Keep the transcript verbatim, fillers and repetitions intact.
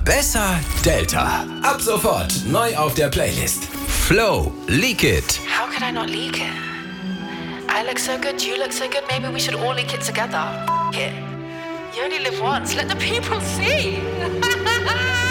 Besser Delta. Ab sofort neu auf der Playlist. Flow, Leak It. How could I not leak it? I look so good, you look so good, maybe we should all leak it together. F- it. You only live once, let the people see.